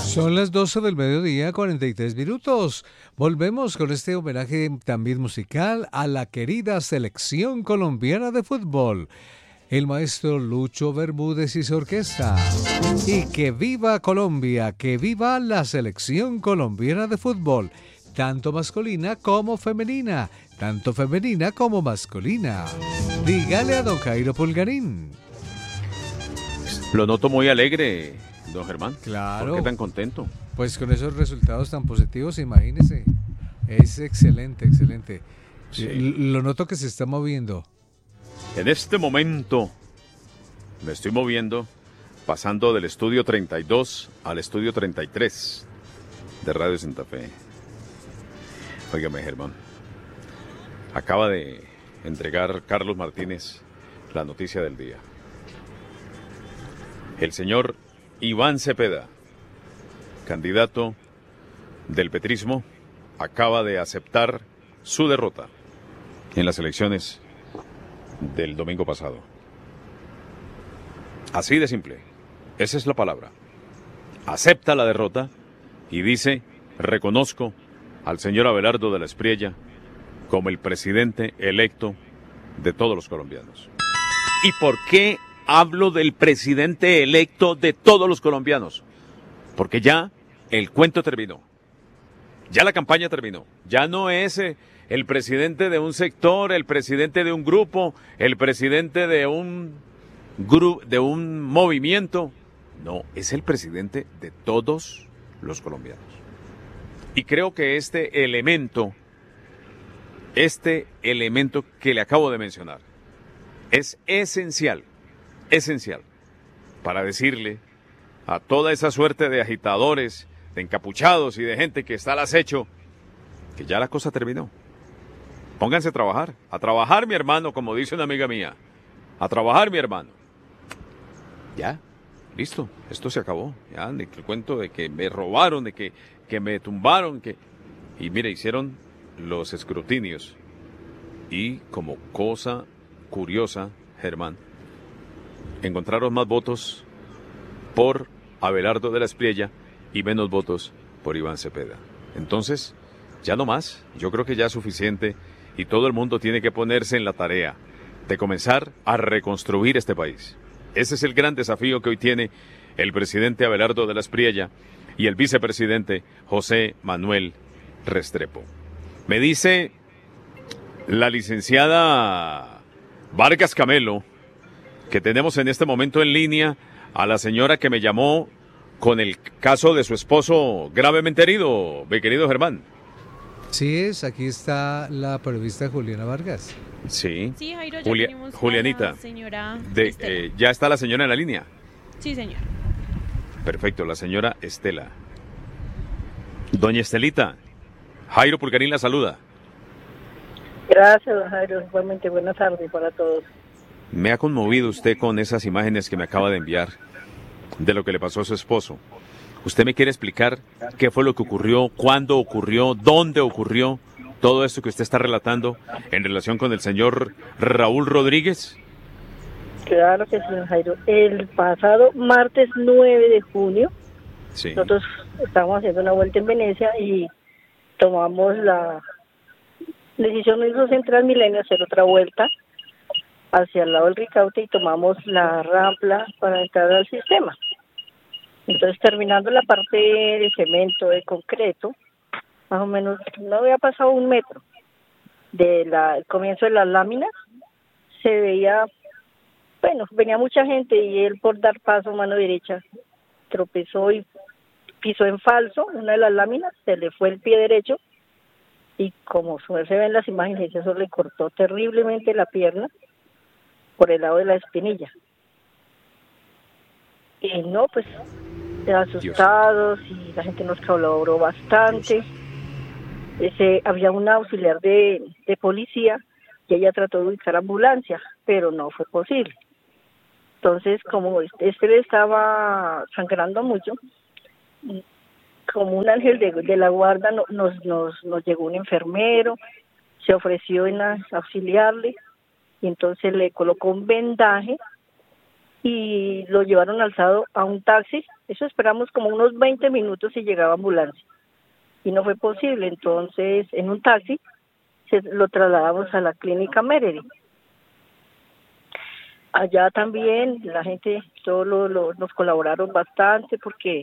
Son las 12 del mediodía, 43 minutos. Volvemos con este homenaje también musical a la querida selección colombiana de fútbol. El maestro Lucho Bermúdez y su orquesta. Y que viva Colombia, que viva la selección colombiana de fútbol, tanto masculina como femenina, tanto femenina como masculina. Dígale a don Jairo Pulgarín. Lo noto muy alegre, don Germán. Claro. ¿Por qué tan contento? Pues con esos resultados tan positivos, imagínese. Es excelente, excelente. Sí. Lo noto que se está moviendo. En este momento me estoy moviendo, pasando del estudio 32 al estudio 33 de Radio Santa Fe. Óigame, Germán. Acaba de entregar Carlos Martínez la noticia del día. El señor Iván Cepeda, candidato del petrismo, acaba de aceptar su derrota en las elecciones del domingo pasado. Así de simple. Esa es la palabra. Acepta la derrota y dice: reconozco al señor Abelardo de la Espriella como el presidente electo de todos los colombianos. ¿Y por qué hablo del presidente electo de todos los colombianos? Porque ya el cuento terminó. Ya la campaña terminó. Ya no es el presidente de un sector, el presidente de un grupo, el presidente de un movimiento. No, es el presidente de todos los colombianos. Y creo que este elemento que le acabo de mencionar es esencial para decirle a toda esa suerte de agitadores, de encapuchados y de gente que está al acecho, que ya la cosa terminó. Pónganse a trabajar mi hermano, como dice una amiga mía, a trabajar mi hermano. Ya, listo, esto se acabó. Ya, el cuento de que me robaron, de que me tumbaron, y mire, hicieron los escrutinios y, como cosa curiosa, Germán, encontraron más votos por Abelardo de la Espriella y menos votos por Iván Cepeda. Entonces, ya no más, yo creo que ya es suficiente y todo el mundo tiene que ponerse en la tarea de comenzar a reconstruir este país. Ese es el gran desafío que hoy tiene el presidente Abelardo de la Espriella y el vicepresidente José Manuel Restrepo. Me dice la licenciada Vargas Camelo que tenemos en este momento en línea a la señora que me llamó con el caso de su esposo gravemente herido, mi querido Germán. Sí, aquí está la periodista Juliana Vargas. Sí, sí, Jairo, ya tenemos Julianita, a la señora ¿ya está la señora en la línea? Sí, señor. Perfecto, la señora Estela. Doña Estelita, Jairo Pulgarín la saluda. Gracias, don Jairo. Igualmente, buenas tardes para todos. Me ha conmovido usted con esas imágenes que me acaba de enviar de lo que le pasó a su esposo. ¿Usted me quiere explicar qué fue lo que ocurrió, cuándo ocurrió, dónde ocurrió todo esto que usted está relatando en relación con el señor Raúl Rodríguez? Claro que sí, don Jairo. El pasado martes 9 de junio, sí, nosotros estábamos haciendo una vuelta en Venecia y tomamos la decisión en Central Milenio hacer otra vuelta hacia el lado del Ricaute y tomamos la rampla para entrar al sistema. Entonces, terminando la parte de cemento, de concreto, más o menos no había pasado 1 metro del comienzo de las láminas, se veía, bueno, venía mucha gente y él, por dar paso mano derecha, tropezó y pisó en falso una de las láminas, se le fue el pie derecho y, como se ve en las imágenes, eso le cortó terriblemente la pierna por el lado de la espinilla. Y no, pues, asustados, y la gente nos colaboró bastante. Había una auxiliar de policía que ella trató de ubicar ambulancia, pero no fue posible. Entonces, como le estaba sangrando mucho, como un ángel de la guarda, nos llegó un enfermero, se ofreció en auxiliarle, y entonces le colocó un vendaje y lo llevaron alzado a un taxi. Eso esperamos como unos 20 minutos y llegaba ambulancia. Y no fue posible, entonces en un taxi lo trasladamos a la clínica Meredy. Allá también la gente, nos colaboraron bastante porque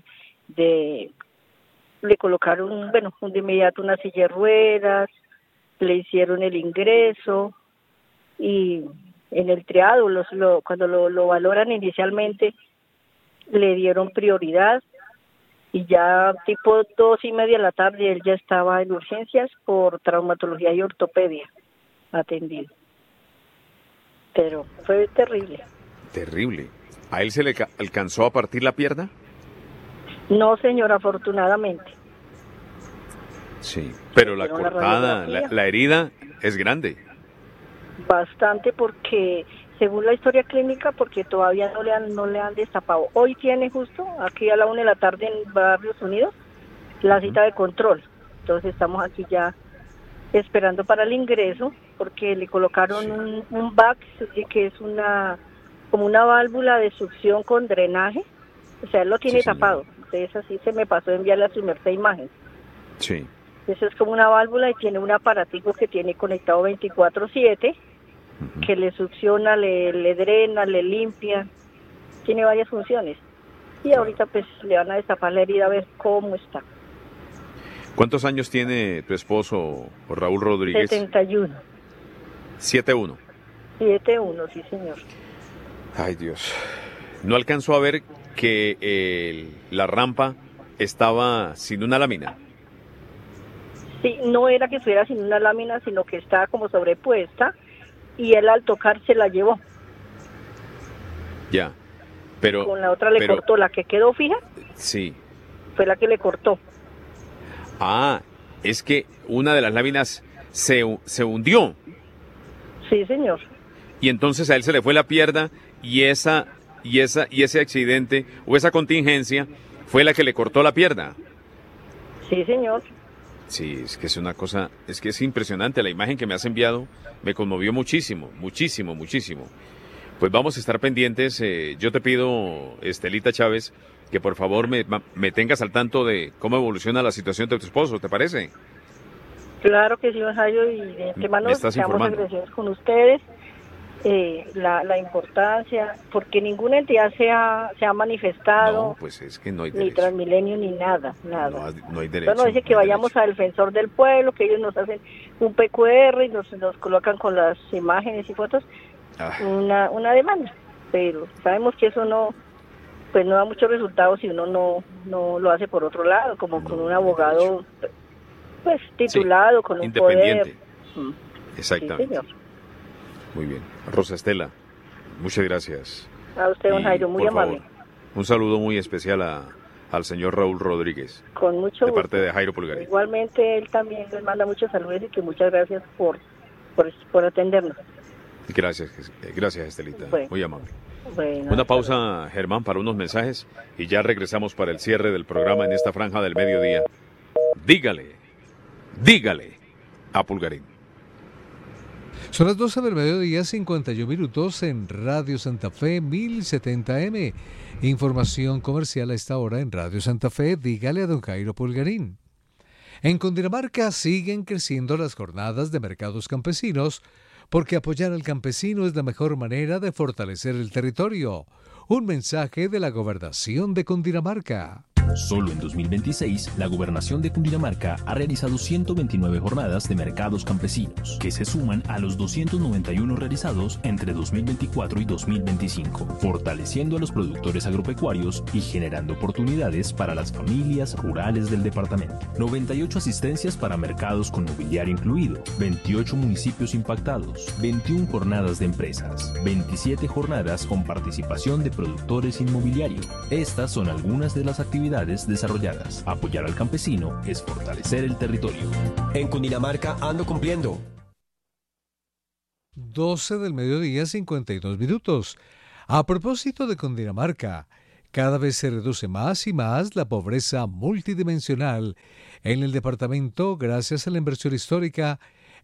le colocaron, bueno, de inmediato una silla de ruedas, le hicieron el ingreso y en el triado, cuando lo valoran inicialmente, le dieron prioridad y ya tipo 2:30 de la tarde él ya estaba en urgencias por traumatología y ortopedia atendido. Pero fue terrible. Terrible. ¿A él se le alcanzó a partir la pierna? No, señor, afortunadamente. Sí, pero la Hicieron la cortada, radiografía. la herida es grande. Bastante porque, según la historia clínica, porque todavía no le han destapado. Hoy tiene justo, aquí a la 1 de la tarde en Barrios Unidos, la cita de control. Entonces estamos aquí ya esperando para el ingreso, porque le colocaron Sí. un VAC, que es como una válvula de succión con drenaje. O sea, él lo tiene Sí, señor. tapado. Entonces así se me pasó de enviarle a su merced imagen. Sí. Eso es como una válvula y tiene un aparatico que tiene conectado 24/7, que le succiona, le drena, le limpia, tiene varias funciones. Y ahorita pues le van a destapar la herida a ver cómo está. ¿Cuántos años tiene tu esposo, Raúl Rodríguez? 71. 7'1". 71, sí señor. Ay, Dios. ¿No alcanzó a ver que la rampa estaba sin una lámina? Sí, no era que estuviera sin una lámina, sino que estaba como sobrepuesta y él al tocar se la llevó. Ya. Pero Con la otra le pero- cortó, la que quedó fija Sí. fue la que le cortó. Ah, es que una de las láminas se hundió Sí señor. y entonces a él se le fue la pierna y ese accidente o esa contingencia fue la que le cortó la pierna. Sí señor. Sí, es que es una cosa, es que es impresionante. La imagen que me has enviado me conmovió muchísimo, muchísimo, muchísimo. Pues vamos a estar pendientes. Yo te pido, Estelita Chávez, que por favor me tengas al tanto de cómo evoluciona la situación de tu esposo, ¿te parece? Claro que sí, don Jairo, y de antemano Me estás estamos informando. agradecidos con ustedes. La importancia, porque ninguna entidad se ha manifestado, No, pues es que no hay ni derecho. Transmilenio, ni nada. No hay derecho. Bueno, dice que no hay vayamos derecho. al defensor del pueblo, que ellos nos hacen un PQR y nos colocan con las imágenes y fotos Ah, una demanda, pero sabemos que eso no da muchos resultados si uno no lo hace por otro lado, como con un No hay abogado pues titulado, con un poder. independiente. Sí, Exactamente. señor. Muy bien. Rosa Estela, muchas gracias. A usted, don Y, Jairo, muy por amable. favor, un saludo muy especial al señor Raúl Rodríguez, Con mucho de gusto. parte de Jairo Pulgarín. Igualmente, él también les manda muchos saludos y que muchas gracias por atendernos. Gracias, gracias Estelita, Bueno. muy amable. Bueno, Una hasta pausa, Germán, para unos mensajes y ya regresamos para el cierre del programa en esta franja del mediodía. Dígale a Pulgarín. Son las 12 del mediodía, 51 minutos en Radio Santa Fe 1070M. Información comercial a esta hora en Radio Santa Fe. Dígale a don Jairo Pulgarín. En Cundinamarca siguen creciendo las jornadas de mercados campesinos porque apoyar al campesino es la mejor manera de fortalecer el territorio. Un mensaje de la Gobernación de Cundinamarca. Solo en 2026, la Gobernación de Cundinamarca ha realizado 129 jornadas de mercados campesinos, que se suman a los 291 realizados entre 2024 y 2025, fortaleciendo a los productores agropecuarios y generando oportunidades para las familias rurales del departamento. 98 asistencias para mercados con mobiliario incluido, 28 municipios impactados, 21 jornadas de empresas, 27 jornadas con participación de productores inmobiliario. Estas son algunas de las actividades desarrolladas. Apoyar al campesino es fortalecer el territorio. En Cundinamarca ando cumpliendo. 12 del mediodía, 52 minutos. A propósito de Cundinamarca, cada vez se reduce más y más la pobreza multidimensional en el departamento gracias a la inversión histórica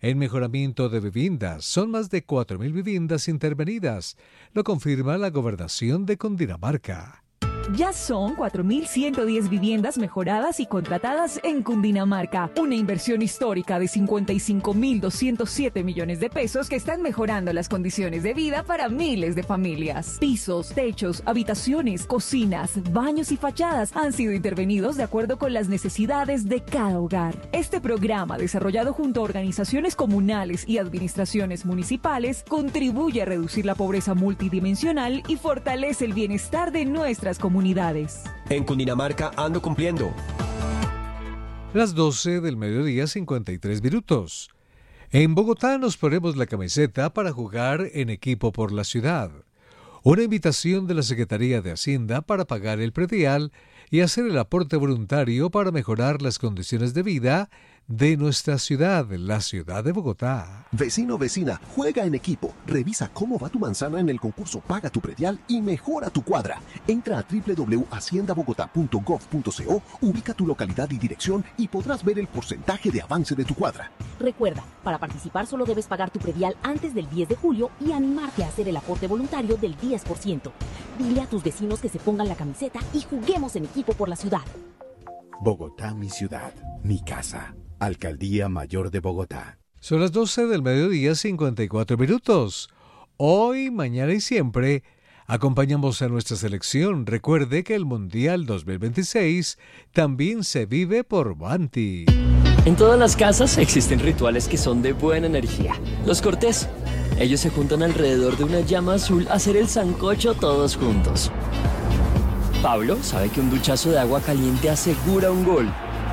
en mejoramiento de viviendas. Son más de 4.000 viviendas intervenidas. Lo confirma la Gobernación de Cundinamarca. Ya son 4.110 viviendas mejoradas y contratadas en Cundinamarca. Una inversión histórica de 55.207 millones de pesos que están mejorando las condiciones de vida para miles de familias. Pisos, techos, habitaciones, cocinas, baños y fachadas han sido intervenidos de acuerdo con las necesidades de cada hogar. Este programa, desarrollado junto a organizaciones comunales y administraciones municipales, contribuye a reducir la pobreza multidimensional y fortalece el bienestar de nuestras comunidades. En Cundinamarca ando cumpliendo. Las 12 del mediodía, 53 minutos. En Bogotá nos ponemos la camiseta para jugar en equipo por la ciudad. Una invitación de la Secretaría de Hacienda para pagar el predial y hacer el aporte voluntario para mejorar las condiciones de vida de nuestra ciudad, la ciudad de Bogotá. Vecino, vecina, juega en equipo. Revisa cómo va tu manzana en el concurso Paga tu Predial y mejora tu cuadra. Entra a www.haciendabogotá.gov.co, ubica tu localidad y dirección y podrás ver el porcentaje de avance de tu cuadra. Recuerda, para participar solo debes pagar tu predial antes del 10 de julio y animarte a hacer el aporte voluntario del 10%. Dile a tus vecinos que se pongan la camiseta y juguemos en equipo por la ciudad. Bogotá, mi ciudad, mi casa. Alcaldía Mayor de Bogotá. Son las 12 del mediodía, 54 minutos. Hoy, mañana y siempre acompañamos a nuestra selección. Recuerde que el Mundial 2026 también se vive por Banti. En todas las casas existen rituales que son de buena energía. Los cortés. Ellos se juntan alrededor de una llama azul a hacer el sancocho todos juntos. Pablo sabe que un duchazo de agua caliente asegura un gol.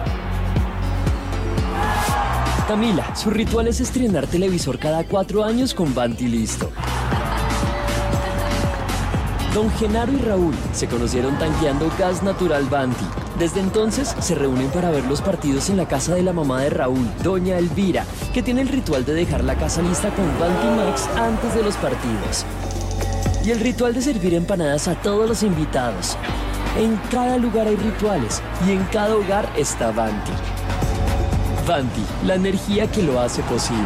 Camila, su ritual es estrenar televisor cada 4 años con Banti listo. Don Genaro y Raúl se conocieron tanqueando gas natural Banti. Desde entonces se reúnen para ver los partidos en la casa de la mamá de Raúl, doña Elvira, que tiene el ritual de dejar la casa lista con Banti Max antes de los partidos. Y el ritual de servir empanadas a todos los invitados. En cada lugar hay rituales y en cada hogar está Banti. Banti, la energía que lo hace posible.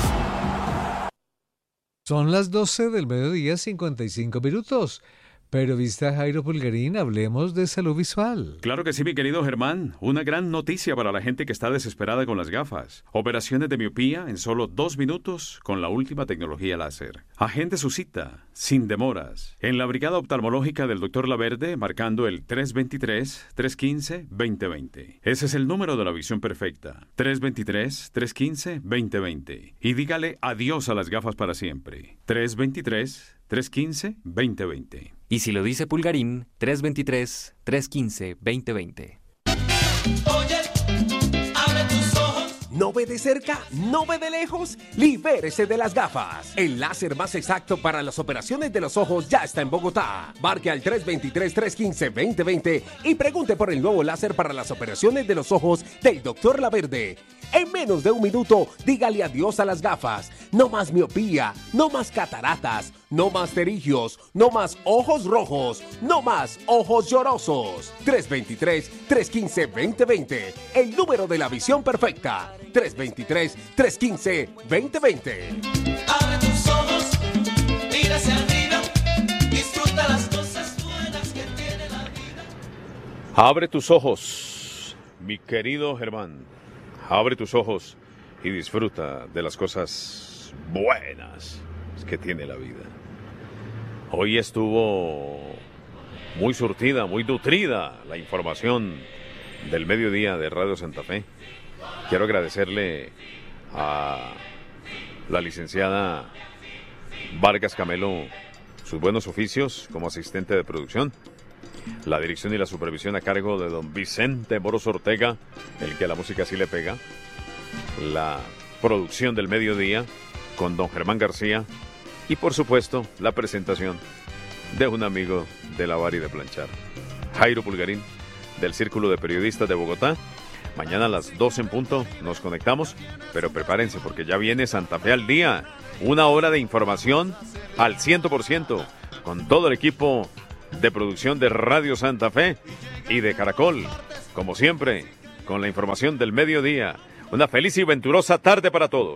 Son las 12 del mediodía, 55 minutos. Periodista Jairo Pulgarín, hablemos de salud visual. Claro que sí, mi querido Germán. Una gran noticia para la gente que está desesperada con las gafas. Operaciones de miopía en solo 2 minutos con la última tecnología láser. Agende su cita, sin demoras, en la Brigada Oftalmológica del Dr. Laverde, marcando el 323-315-2020. Ese es el número de la visión perfecta. 323-315-2020. Y dígale adiós a las gafas para siempre. 323-315-2020. Y si lo dice Pulgarín, 323-315-2020. Oye, abre tus ojos. ¿No ve de cerca? ¿No ve de lejos? Libérese de las gafas. El láser más exacto para las operaciones de los ojos ya está en Bogotá. Marque al 323-315-2020 y pregunte por el nuevo láser para las operaciones de los ojos del Dr. Laverde. En menos de 1 minuto, dígale adiós a las gafas. No más miopía, no más cataratas, no más pterigios, no más ojos rojos, no más ojos llorosos. 323-315-2020, el número de la visión perfecta. 323-315-2020. Abre tus ojos, mira hacia arriba, disfruta las cosas buenas que tiene la vida. Abre tus ojos, mi querido Germán. Abre tus ojos y disfruta de las cosas buenas que tiene la vida. Hoy estuvo muy surtida, muy nutrida la información del mediodía de Radio Santa Fe. Quiero agradecerle a la licenciada Vargas Camelo sus buenos oficios como asistente de producción. La dirección y la supervisión a cargo de don Vicente Moros Ortega, el que a la música sí le pega. La producción del mediodía con don Germán García. Y por supuesto, la presentación de un amigo de lavar y de planchar, Jairo Pulgarín, del Círculo de Periodistas de Bogotá. Mañana a las 12 en punto nos conectamos, pero prepárense porque ya viene Santa Fe al día. 1 hora de información al 100%, con todo el equipo de producción de Radio Santa Fe y de Caracol. Como siempre, con la información del mediodía. Una feliz y venturosa tarde para todos.